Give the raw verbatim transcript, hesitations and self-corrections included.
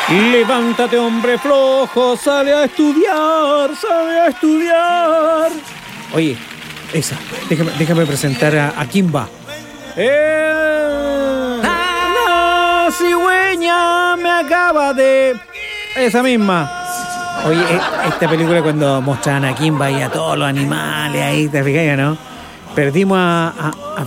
Levántate, hombre flojo, sale a estudiar, sale a estudiar. Oye, esa, déjame, déjame presentar a, a Kimba. Eh, la cigüeña me acaba de... Esa misma. Oye, esta película cuando mostraban a Kimba y a todos los animales ahí, ¿te fijas, no? Perdimos a, a, a